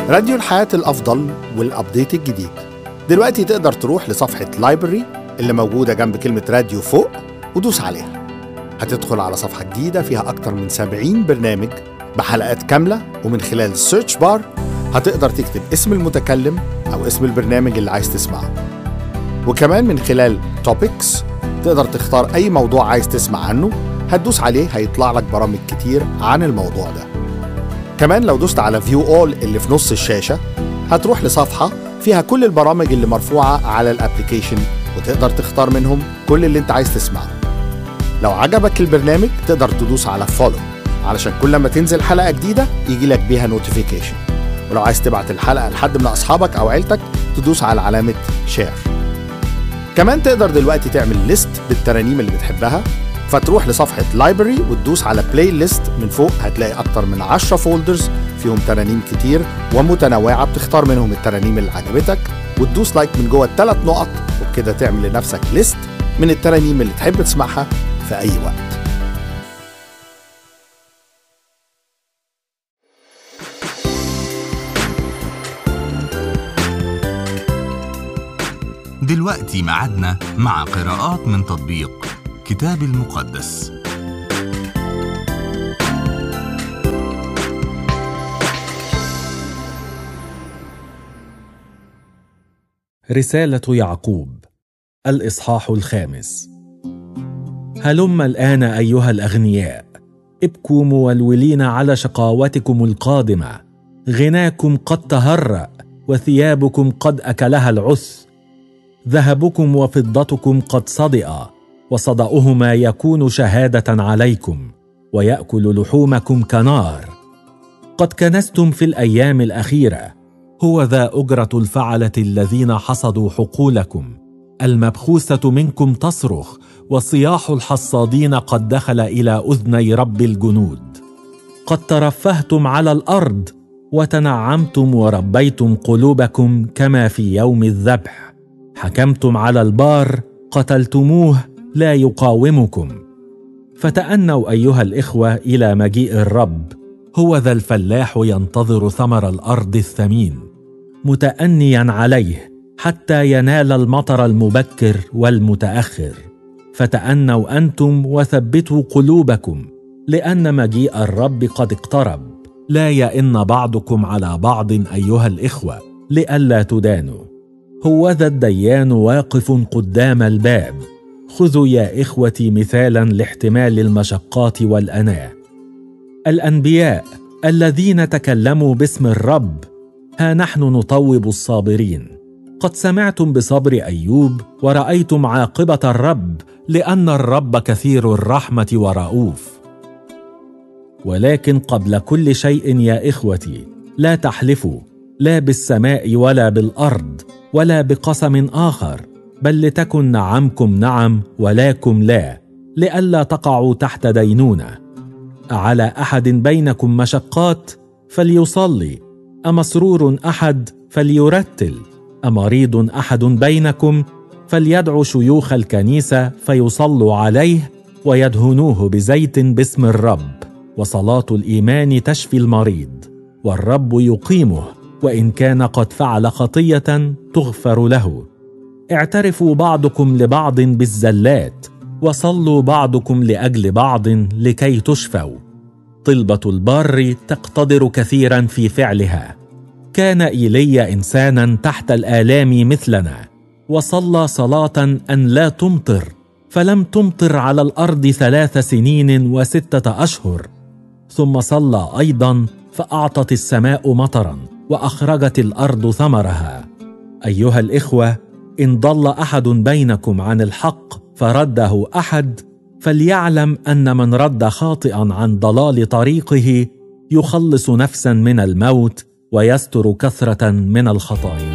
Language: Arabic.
راديو الحياة الأفضل والأبديت الجديد. دلوقتي تقدر تروح لصفحة لايبرري اللي موجودة جنب كلمة راديو فوق ودوس عليها. هتدخل على صفحة جديدة فيها أكتر من 70 برنامج بحلقات كاملة، ومن خلال السيرش بار هتقدر تكتب اسم المتكلم أو اسم البرنامج اللي عايز تسمعه. وكمان من خلال توبكس تقدر تختار أي موضوع عايز تسمع عنه، هتدوس عليه هيطلع لك برامج كتير عن الموضوع ده. كمان لو دوست على فيو اول اللي في نص الشاشة هتروح لصفحة فيها كل البرامج اللي مرفوعة على الابليكيشن، وتقدر تختار منهم كل اللي انت عايز تسمعه. لو عجبك البرنامج تقدر تدوس على فولو علشان كل ما تنزل حلقة جديدة يجي لك بيها نوتيفيكيشن. ولو عايز تبعت الحلقة لحد من أصحابك أو عيلتك تدوس على علامة شير. كمان تقدر دلوقتي تعمل ليست بالترانيم اللي بتحبها، فتروح لصفحة لايبرري وتدوس على بلاي ليست. من فوق هتلاقي أكتر من 10 فولدرز فيهم ترانيم كتير ومتنوعة، بتختار منهم الترانيم اللي عجبتك وتدوس لايك من جوه ال3 نقط، وبكده تعمل لنفسك ليست من الترانيم اللي تحب تسمعها في أي وقت. دلوقتي معادنا مع قراءات من تطبيق كتاب المقدس. رسالة يعقوب الإصحاح 5. هلم الآن أيها الأغنياء، ابكوا مولولين على شقاوتكم القادمة. غناكم قد تهرأ وثيابكم قد أكلها العث. ذهبكم وفضتكم قد صدئا، وصدأهما يكون شهادة عليكم، ويأكل لحومكم كنار. قد كنستم في الأيام الأخيرة، هو ذا أجرة الفعلة الذين حصدوا حقولكم. المبخوسة منكم تصرخ، وصياح الحصادين قد دخل إلى أذني رب الجنود. قد ترفهتم على الأرض، وتنعمتم وربيتم قلوبكم كما في يوم الذبح. حكمتم على البار، قتلتموه لا يقاومكم. فتأنوا أيها الإخوة إلى مجيء الرب. هو ذا الفلاح ينتظر ثمر الأرض الثمين، متأنيا عليه حتى ينال المطر المبكر والمتأخر. فتأنوا أنتم وثبتوا قلوبكم، لأن مجيء الرب قد اقترب. لا يئن بعضكم على بعض أيها الإخوة، لئلا تدانوا. هوذا الديان واقف قدام الباب. خذوا يا إخوتي مثالا لاحتمال المشقات والأناة. الأنبياء الذين تكلموا باسم الرب، ها نحن نطوب الصابرين. قد سمعتم بصبر أيوب، ورأيتم عاقبة الرب، لأن الرب كثير الرحمة ورؤوف. ولكن قبل كل شيء يا إخوتي، لا تحلفوا، لا بالسماء ولا بالأرض ولا بقسم آخر، بل لتكن نعمكم نعم ولاكم لا، لئلا تقعوا تحت دينونة. أعلى أحد بينكم مشقات فليصلي، أمسرور أحد فليرتل، أمريض أحد بينكم فليدعو شيوخ الكنيسة فيصلوا عليه ويدهنوه بزيت باسم الرب. وصلاة الإيمان تشفي المريض، والرب يقيمه، وإن كان قد فعل خطية تغفر له. اعترفوا بعضكم لبعض بالزلات، وصلوا بعضكم لأجل بعض لكي تشفوا. طلبة البار تقتدر كثيرا في فعلها. كان إيليا إنسانا تحت الآلام مثلنا، وصلى صلاة أن لا تمطر، فلم تمطر على الأرض 3 سنين و6 أشهر. ثم صلى أيضا، فأعطت السماء مطرا، وأخرجت الأرض ثمرها. أيها الإخوة، إن ضل أحد بينكم عن الحق فرده أحد، فليعلم أن من رد خاطئا عن ضلال طريقه يخلص نفسا من الموت، ويستر كثرة من الخطايا.